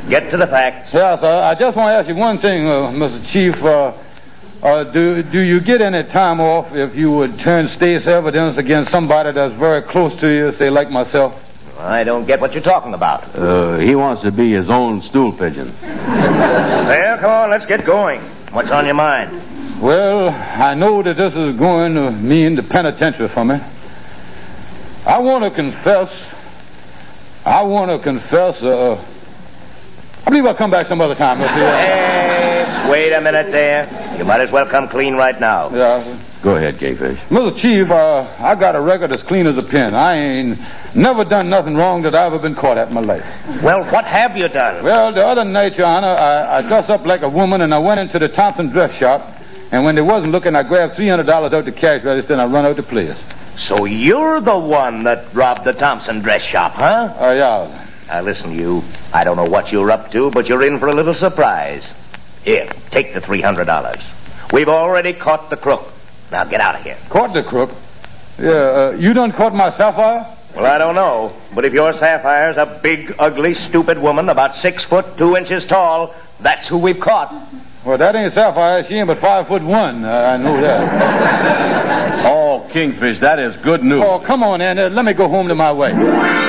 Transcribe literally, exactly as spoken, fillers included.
Get to the facts. Yeah, sir. I just want to ask you one thing, uh, Mister Chief. Uh, uh, do do you get any time off if you would turn state's evidence against somebody that's very close to you, say like myself? I don't get what you're talking about. Uh, he wants to be his own stool pigeon. Well, come on, let's get going. What's on your mind? Well, I know that this is going to mean the penitentiary for me. I want to confess. I want to confess. Uh, I believe I'll come back some other time. Hey, wait a minute there. You might as well come clean right now. Yeah. Go ahead, Kingfish. Mister Chief, uh, I got a record as clean as a pin. I ain't never done nothing wrong that I've ever been caught at in my life. Well, what have you done? Well, the other night, Your Honor, I, I dressed up like a woman and I went into the Thompson dress shop. And when they wasn't looking, I grabbed three hundred dollars out the cash register and I run out the place. So you're the one that robbed the Thompson dress shop, huh? Oh, uh, yeah. Now, listen, you. I don't know what you're up to, but you're in for a little surprise. Here, take the three hundred dollars. We've already caught the crook. Now, get out of here. Caught the crook? Yeah, uh, you done caught my Sapphire? Well, I don't know. But if your Sapphire's a big, ugly, stupid woman about six foot, two inches tall, that's who we've caught. Well, that ain't Sapphire. She ain't but five foot one. Uh, I know that. Oh, Kingfish, that is good news. Oh, come on, Andy. Let me go home to my wife.